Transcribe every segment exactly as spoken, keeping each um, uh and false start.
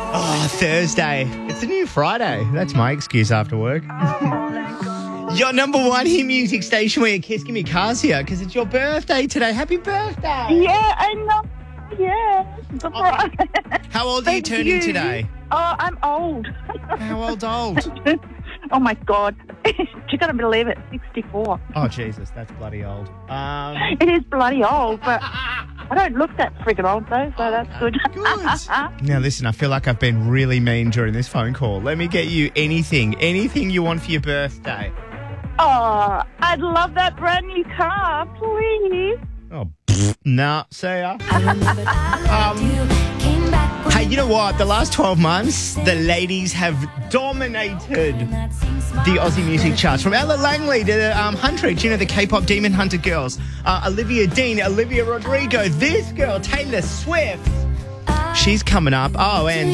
Oh, Thursday. It's a new Friday. That's my excuse after work. Your number one hit music station where your Kiss Give Me Cars here because it's your birthday today. Happy birthday. Yeah, I know. Yeah. Surprise. Oh. How old are you turning you. today? Oh, I'm old. How old old? Oh, my God. You got to believe it, sixty-four. Oh, Jesus, that's bloody old. Um, It is bloody old, but I don't look that friggin' old, though, so that's good. good. Now, listen, I feel like I've been really mean during this phone call. Let me get you anything, anything you want for your birthday. Oh, I'd love that brand new car, please. Oh, nah, see ya. um, hey, you know what? The last twelve months, the ladies have dominated the Aussie music charts. From Ella Langley to um, Huntrix, you know, the K-pop Demon Hunter girls. Uh, Olivia Dean, Olivia Rodrigo, this girl, Taylor Swift. She's coming up. Oh, and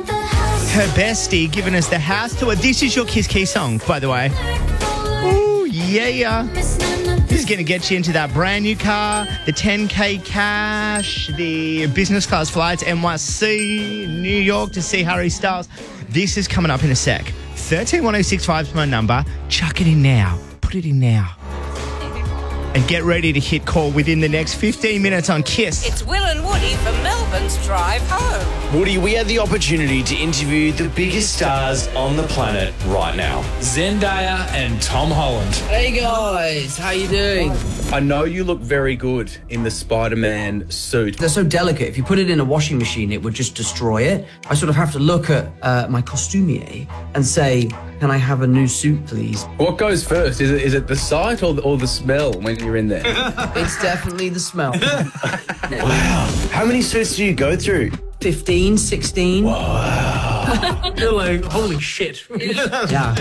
her bestie giving us the house tour. This is your Kiss Key song, by the way. Ooh, yeah. This is going to get you into that brand new car, the ten K cash, the business class flights, N Y C, New York to see Harry Styles. This is coming up in a sec. thirteen one oh six five is my number. Chuck it in now. Put it in now. And get ready to hit call within the next fifteen minutes on Kiss. It's Will and Woody for Melbourne's Drive Home. Woody, we had the opportunity to interview the biggest stars on the planet right now. Zendaya and Tom Holland. Hey guys, how you doing? I know you look very good in the Spider-Man suit. They're so delicate. If you put it in a washing machine, it would just destroy it. I sort of have to look at uh, my costumier and say, can I have a new suit, please? What goes first? Is it is it the sight or the, or the smell when you're in there? It's definitely the smell. Wow. How many suits do you go through? fifteen, sixteen. Wow. You're like, holy shit. Yeah.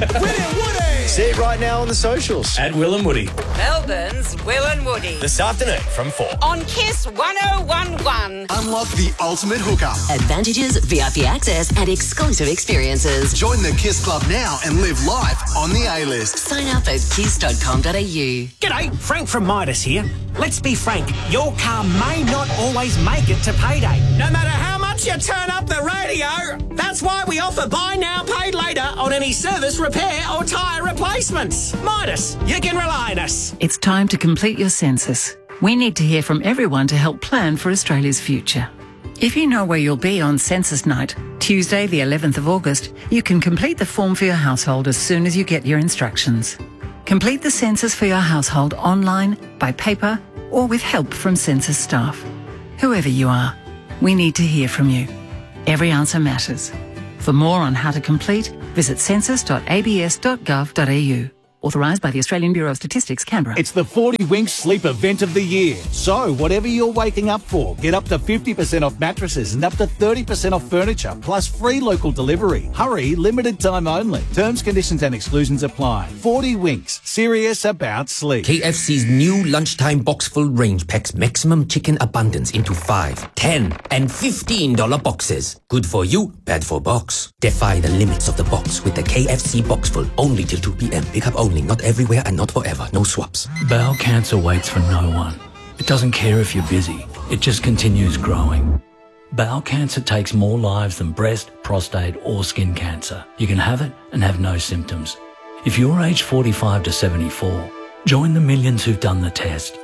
See it right now on the socials. At Will and Woody. Melbourne's Will and Woody. This afternoon from four. On Kiss one oh one one. Unlock the ultimate hookup. Advantages, V I P access, and exclusive experiences. Join the Kiss Club now and live life on the A-list. Sign up at kiss dot com dot a u. G'day, Frank from Midas here. Let's be frank, your car may not always make it to payday. No matter how much you turn up the radio, that's why we offer buy now, pay later on any service, repair or tyre replacements. Midas, you can rely on us. It's time to complete your census. We need to hear from everyone to help plan for Australia's future. If you know where you'll be on census night, Tuesday the eleventh of August, you can complete the form for your household as soon as you get your instructions. Complete the census for your household online, by paper, or with help from census staff. Whoever you are, we need to hear from you. Every answer matters. For more on how to complete, visit census dot a b s dot gov dot a u. Authorised by the Australian Bureau of Statistics, Canberra. It's the forty Winks Sleep Event of the Year. So, whatever you're waking up for, get up to fifty percent off mattresses and up to thirty percent off furniture, plus free local delivery. Hurry, limited time only. Terms, conditions and exclusions apply. forty Winks, serious about sleep. K F C's new lunchtime box full range packs maximum chicken abundance into five, ten and fifteen dollar boxes. Good for you, bad for box. Defy the limits of the box with the K F C box full only till two p.m. Pick up only. Not everywhere and not forever. No swaps. Bowel cancer waits for no one. It doesn't care if you're busy. It just continues growing. Bowel cancer takes more lives than breast, prostate or skin cancer. You can have it and have no symptoms. If you're aged forty-five to seventy-four, join the millions who've done the test.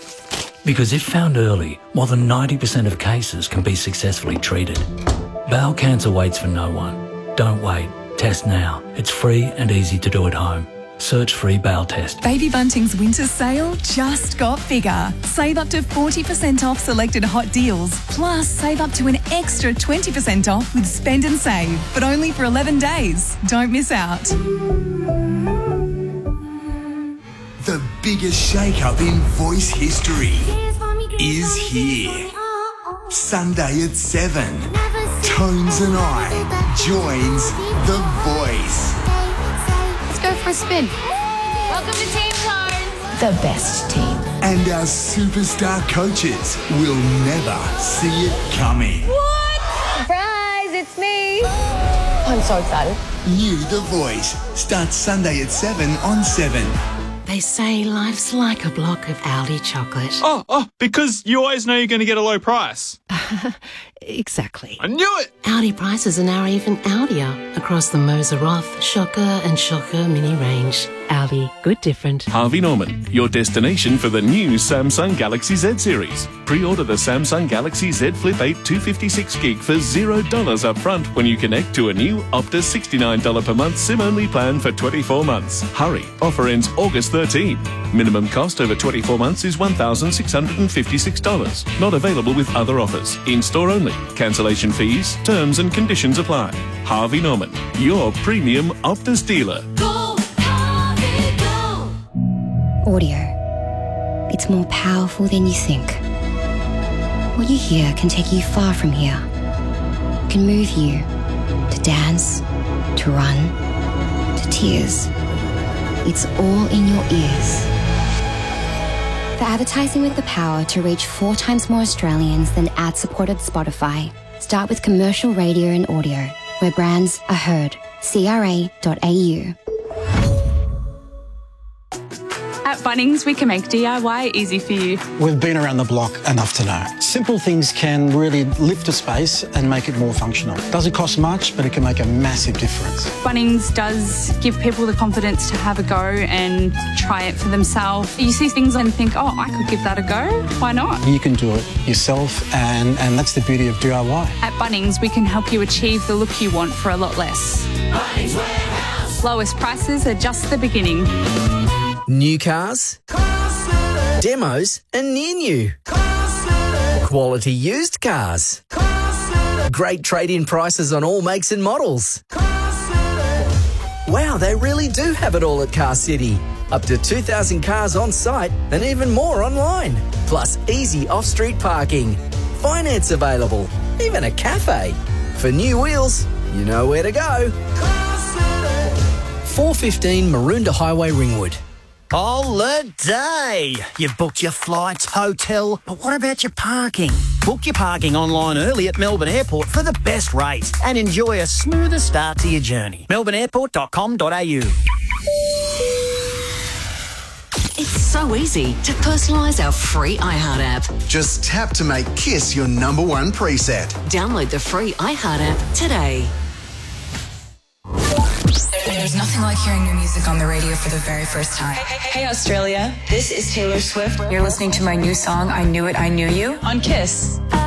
Because if found early, more than ninety percent of cases can be successfully treated. Bowel cancer waits for no one. Don't wait. Test now. It's free and easy to do at home. Search free bowel test. Baby Bunting's winter sale just got bigger. Save up to forty percent off selected hot deals. Plus, save up to an extra twenty percent off with Spend and Save, but only for eleven days. Don't miss out. The biggest shake-up in voice history is here. Sunday at seven, Tones and I joins The Voice. Let's go for a spin. Welcome to Team Tones. The best team. And our superstar coaches will never see it coming. What? Surprise, it's me. I'm so excited. New The Voice starts Sunday at seven on seven. They say life's like a block of Aldi chocolate. Oh, oh, because you always know you're going to get a low price. Exactly. I knew it! Aldi prices are now even Aldier across the Moser Roth, Shocker and Shocker mini range. Aldi, good different. Harvey Norman, your destination for the new Samsung Galaxy Z series. Pre-order the Samsung Galaxy Z Flip eight two fifty-six gig for zero dollars up front when you connect to a new Optus sixty-nine dollars per month SIM-only plan for twenty-four months. Hurry, offer ends August thirteenth. Minimum cost over twenty-four months is one thousand six hundred fifty-six dollars. Not available with other offers. In-store only. Cancellation fees, terms and conditions apply. Harvey Norman, your premium Optus dealer. Go, Harvey, go. Audio. It's more powerful than you think. What you hear can take you far from here. It can move you to dance, to run, to tears. It's all in your ears. For advertising with the power to reach four times more Australians than ad-supported Spotify, start with commercial radio and audio, where brands are heard. C R A dot A U. At Bunnings, we can make D I Y easy for you. We've been around the block enough to know. Simple things can really lift a space and make it more functional. Doesn't cost much, but it can make a massive difference. Bunnings does give people the confidence to have a go and try it for themselves. You see things and think, oh, I could give that a go. Why not? You can do it yourself, and, and that's the beauty of D I Y. At Bunnings, we can help you achieve the look you want for a lot less. Bunnings Warehouse. Lowest prices are just the beginning. New cars, demos and near new, quality used cars, great trade-in prices on all makes and models. Wow, they really do have it all at Car City. Up to two thousand cars on site and even more online. Plus easy off-street parking, finance available, even a cafe. For new wheels, you know where to go. four fifteen Maroondah Highway, Ringwood. Holiday! You've booked your flights, hotel, but what about your parking? Book your parking online early at Melbourne Airport for the best rates and enjoy a smoother start to your journey. melbourne airport dot com dot a u. It's so easy to personalise our free iHeart app. Just tap to make Kiss your number one preset. Download the free iHeart app today. There's nothing like hearing new music on the radio for the very first time. Hey, Australia. This is Taylor Swift. You're listening to my new song, I Knew It, I Knew You, on Kiss.